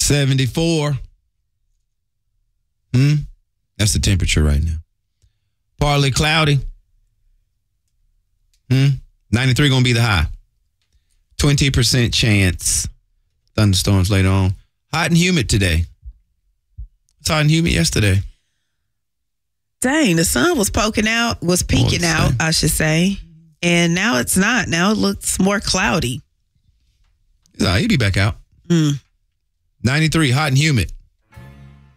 74. That's the temperature right now. Partly cloudy. 93 going to be the high. 20% chance thunderstorms later on. Hot and humid today. It's hot and humid yesterday. Dang, the sun was peeking out, I should say. And now it's not. Now it looks more cloudy. He'll be back out. 93, hot and humid.